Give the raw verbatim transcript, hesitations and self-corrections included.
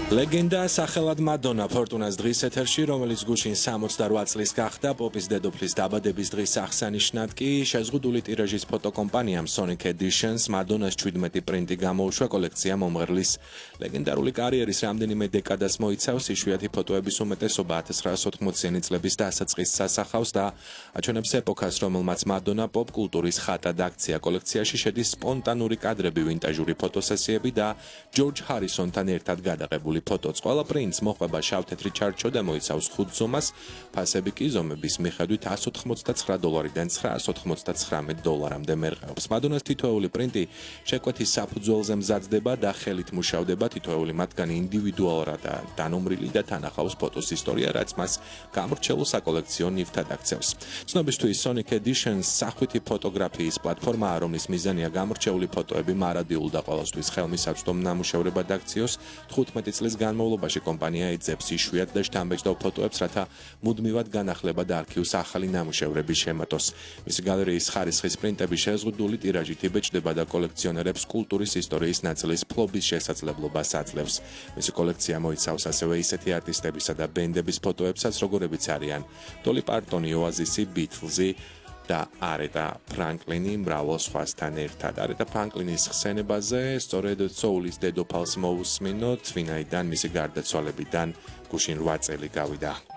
ლეგენდა სახელად მადონა ფორტუნას დღის ეთერში, რომელიც გუშინ სამოცდაოთხ წლის გახდა პოპის დედოფლის დაბადების დღის აღსანიშნად კი შეზღუდული ტირაჟის ფოტოკომპანიამ Sonic Editions მადონას შვიდმეტი პრინტი გამოუშვა კოლექცია მომღერლის ლეგენდარული კარიერის რამდენიმე დეკადას მოიცავს იშვიათი ფოტოების უმეტესობა ათას ცხრაასი ოთხმოციანი წლების დასაწყისს ასახავს და აჩვენებს ეპოქას, რომელმაც მადონა პოპ კულტურის ხატად აქცია. კოლექციაში შედის სპონტანური კადრები, ვინტაჟური ფოტოსესიები და ჯორჯ ჰარისონთან ერთად გადაღებული ფოტოც. ყველა პრინტს მოყვება შავ-თეთრი ჩარჩო და მოიცავს ხუთ ზომას, ფასები კი ზომების მიხედვით εκατს ოცდათხმოცდათცხრა დოლარიდან ცხრაას ოცდათხმოცდათცხრამეტ დოლარამდე მერყეობს. მადონას თითოეული პრინტი შეკვეთის საფუძველზე მზადდება და ხელით მუშავდება, თითოეული მათგანი ინდივიდუალურად დანომრილი და თანახავს ფოტოს ისტორია, რაც მას გამორჩეულ საკოლექციო ნივთად აქცევს. ცნობისთვის Sonic Editions სახვითი ფოტოგრაფიის პლატფორმაა, რომლის მიზანია გამორჩეული ფოტოები მარადიულ და ყოველთვის ხელმისაწვდომ ნამუშევრებად აქციოს. თხუთმეტი წლის განმავლობაში კომპანია ეძებს იშვიათ და შთამბეჭდავ ფოტოებს, რათა მუდმივად განახლება და არქივს ახალი ნამუშევრები შემატოს. მისი გალერეის ხარისხის პრინტები შეზღუდული ტირაჟით იბეჭდება და კოლექციონერებს კულტურის ისტორიის ნაწილის ფლობის შესაძლებლობას აძლევს. მისი კოლექცია მოიცავს ასევე ისეთი არტისტებისა და ბენდების ფოტოებსაც, როგორებიც არიან დოლი პარტონი, ოაზისი, ბითლზი და არეტა ფრანკლინი მრავალ სხვასთან ერთად. არეტა ფრანკლინის ხსენებაზე სწორედ სოულის დედოფალს მოусმინოთ, ვინაიდან მისი გარდაცვალებიდან გუშინ რვა წელი გავიდა.